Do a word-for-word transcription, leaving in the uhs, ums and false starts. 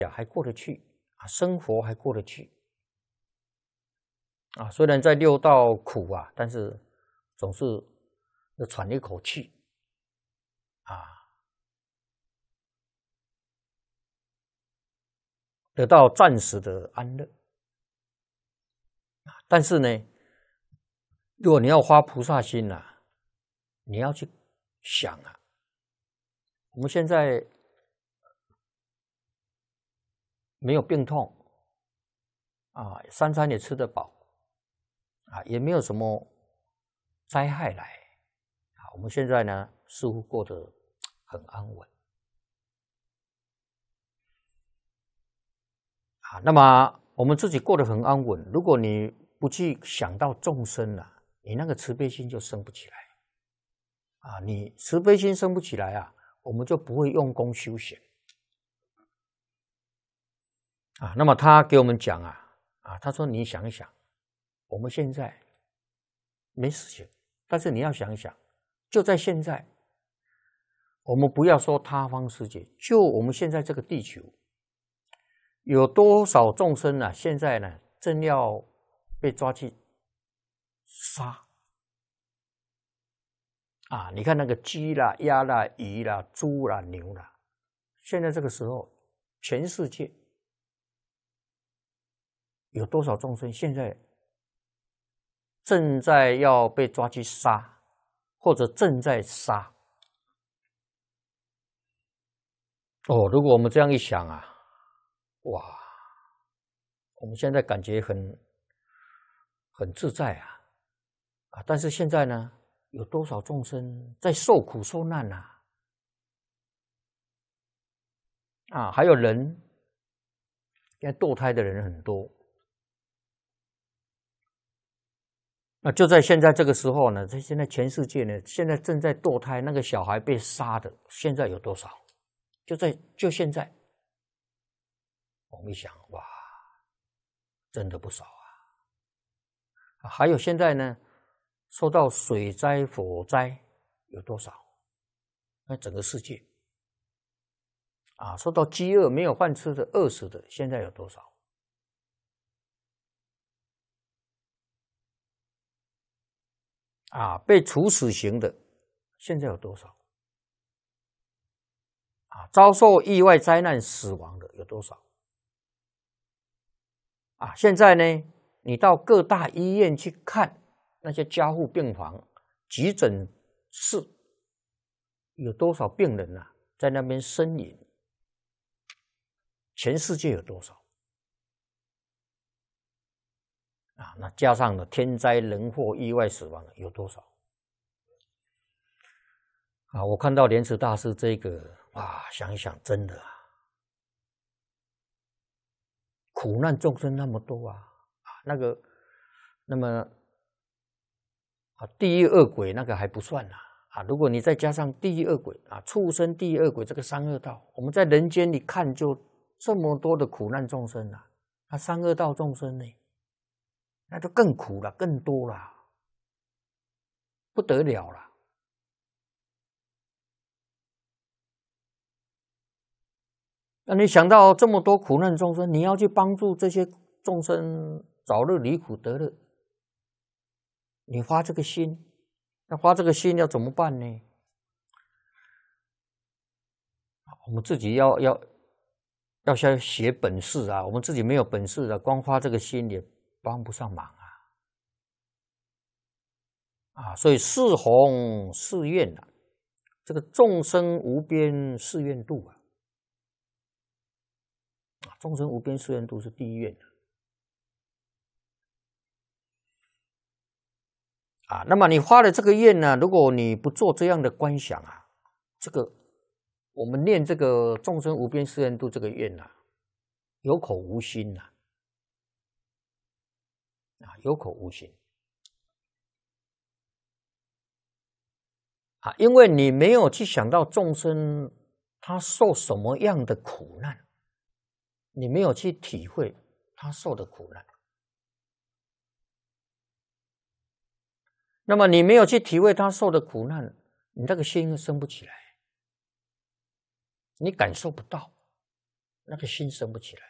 还过得去啊，生活还过得去啊。虽然在六道苦啊，但是总是要喘一口气啊，得到暂时的安乐。但是呢，如果你要发菩萨心啊，你要去想啊，我们现在没有病痛啊，三餐也吃得饱啊，也没有什么灾害来啊，我们现在呢似乎过得很安稳啊。那么我们自己过得很安稳，如果你不去想到众生啊，你那个慈悲心就生不起来啊。你慈悲心生不起来啊，我们就不会用功修行啊。那么他给我们讲啊，啊，他说你想一想，我们现在没事情，但是你要想一想，就在现在，我们不要说他方世界，就我们现在这个地球，有多少众生呢？现在呢，正要被抓去杀啊！你看那个鸡啦、鸭啦、鱼啦、猪啦、牛啦，现在这个时候，全世界有多少众生现在正在要被抓去杀，或者正在杀？哦，如果我们这样一想啊，哇，我们现在感觉很很自在啊啊！但是现在呢，有多少众生在受苦受难啊？啊，还有人，现在堕胎的人很多。那就在现在这个时候呢，在现在全世界呢，现在正在堕胎，那个小孩被杀的，现在有多少？就在就现在，我们一想，哇，真的不少啊！还有现在呢，受到水灾、火灾有多少？那整个世界啊，受到饥饿没有饭吃的、饿死的，现在有多少？啊，被处死刑的，现在有多少？啊，遭受意外灾难死亡的有多少？啊，现在呢，你到各大医院去看那些加护病房、急诊室，有多少病人啊，在那边呻吟？全世界有多少？啊，那加上了天灾人祸、意外死亡有多少？啊，我看到莲池大师这个，哇，想一想，真的啊，苦难众生那么多啊，啊，那个，那么啊，地狱恶鬼那个还不算啦，啊，如果你再加上地狱恶鬼啊，畜生、地狱恶鬼这个三恶道，我们在人间一看就这么多的苦难众生啊，那三恶道众生呢，那就更苦了，更多了，不得了了。那你想到这么多苦难众生，你要去帮助这些众生早日离苦得乐，你发这个心，那发这个心要怎么办呢？我们自己要要要先学本事啊，我们自己没有本事的，光发这个心也帮不上忙啊。啊，所以是弘誓愿啊，这个众生无边誓愿度啊。众生无边誓愿度是第一愿啊。那么你发了这个愿呢，如果你不做这样的观想啊，这个我们念这个众生无边誓愿度这个愿啊，有口无心呐，啊，有口无心啊，因为你没有去想到众生他受什么样的苦难。你没有去体会他受的苦难，那么你没有去体会他受的苦难，你那个心生不起来，你感受不到， 那个心生不起来。